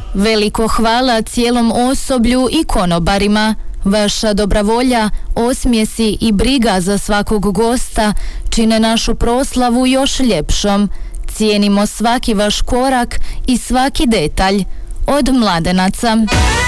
Veliko hvala cijelom osoblju i konobarima. Vaša dobra volja, osmijesi i briga za svakog gosta čine našu proslavu još ljepšom. Cijenimo svaki vaš korak i svaki detalj. Od Mladenaca.